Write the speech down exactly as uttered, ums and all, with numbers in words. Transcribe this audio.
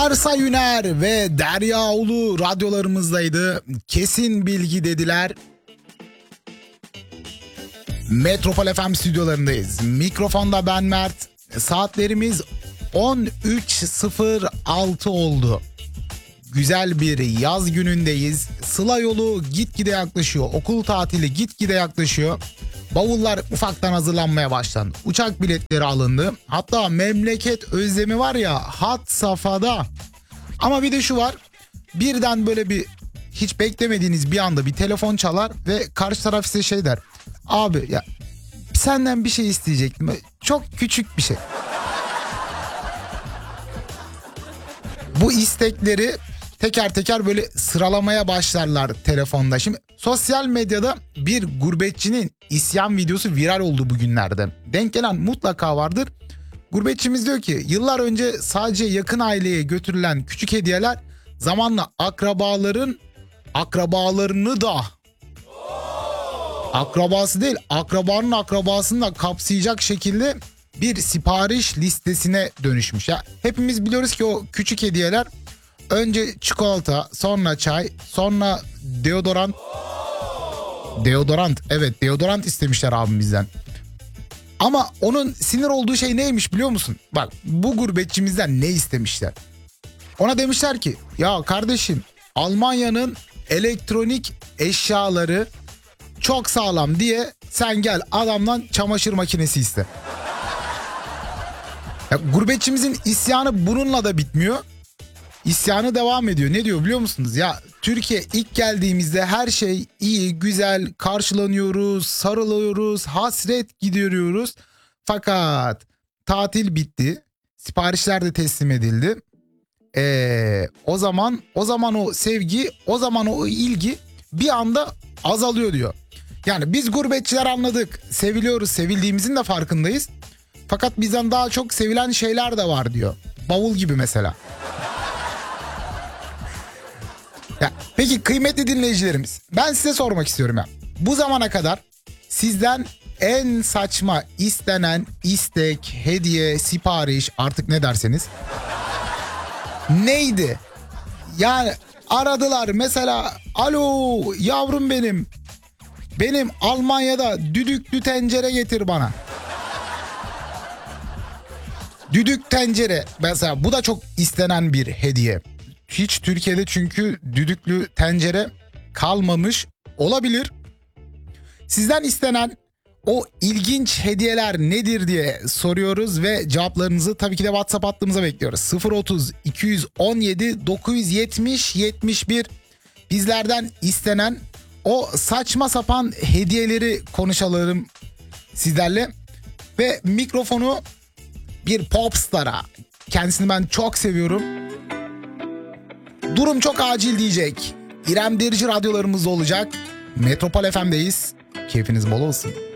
Arsa Yüner ve Derya Ulu radyolarımızdaydı. Kesin bilgi dediler. Metropol F M stüdyolarındayız. Mikrofonda ben Mert. Saatlerimiz on üç sıfır altı oldu. Güzel bir yaz günündeyiz. Sıla yolu gitgide yaklaşıyor. Okul tatili gitgide yaklaşıyor. Bavullar ufaktan hazırlanmaya başlandı. Uçak biletleri alındı. Hatta memleket özlemi var ya, had safhada. Ama bir de şu var. Birden böyle bir hiç beklemediğiniz bir anda bir telefon çalar ve karşı taraf size şey der. Abi ya senden bir şey isteyecektim. Çok küçük bir şey. Bu istekleri teker teker böyle sıralamaya başlarlar telefonda. Şimdi sosyal medyada bir gurbetçinin isyan videosu viral oldu bugünlerde. Denk gelen mutlaka vardır. Gurbetçimiz diyor ki yıllar önce sadece yakın aileye götürülen küçük hediyeler zamanla akrabaların akrabalarını da akrabası değil akrabanın akrabasını da kapsayacak şekilde bir sipariş listesine dönüşmüş. Ya hepimiz biliyoruz ki o küçük hediyeler önce çikolata, sonra çay, sonra deodorant. Deodorant, evet deodorant istemişler abimizden. Ama onun sinir olduğu şey neymiş biliyor musun? Bak bu gurbetçimizden ne istemişler? Ona demişler ki ya kardeşim Almanya'nın elektronik eşyaları çok sağlam diye sen gel adamdan çamaşır makinesi iste. Ya, gurbetçimizin isyanı bununla da bitmiyor. İsyanı devam ediyor. Ne diyor biliyor musunuz? Ya Türkiye ilk geldiğimizde her şey iyi, güzel karşılanıyoruz, sarılıyoruz, hasret gideriyoruz. Fakat tatil bitti. Siparişler de teslim edildi. Ee, o zaman o zaman o sevgi, o zaman o ilgi bir anda azalıyor diyor. Yani biz gurbetçiler anladık. Seviliyoruz, sevildiğimizin de farkındayız. Fakat bizden daha çok sevilen şeyler de var diyor. Bavul gibi mesela. Ya, peki kıymetli dinleyicilerimiz, ben size sormak istiyorum ya. Bu zamana kadar sizden en saçma istenen istek, hediye, sipariş artık ne derseniz neydi? Yani aradılar mesela, alo yavrum benim, benim Almanya'da düdüklü tencere getir bana. Düdük tencere mesela, bu da çok istenen bir hediye. Hiç Türkiye'de çünkü düdüklü tencere kalmamış olabilir. Sizden istenen o ilginç hediyeler nedir diye soruyoruz ve cevaplarınızı tabii ki de WhatsApp hattımıza bekliyoruz. sıfır otuz iki on yedi dokuz yetmiş yetmiş bir bizlerden istenen o saçma sapan hediyeleri konuşalım sizlerle ve mikrofonu bir popstar'a, kendisini ben çok seviyorum. Durum çok acil diyecek İrem Derici radyolarımızda olacak. Metropol F M'deyiz. Keyfiniz bol olsun.